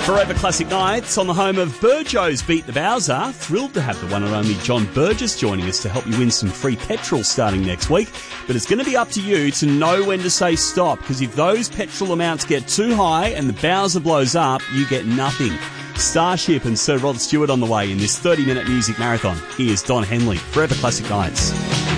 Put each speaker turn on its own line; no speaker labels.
Forever Classic Nights on the home of Burjo's Beat the Bowser. Thrilled to have the one and only John Burgess joining us to help you win some free petrol starting next week. But it's going to be up to you to know when to say stop, because if those petrol amounts get too high and the Bowser blows up, you get nothing. Starship and Sir Rod Stewart on the way in this 30-minute music marathon. Here's Don Henley, Forever Classic Nights.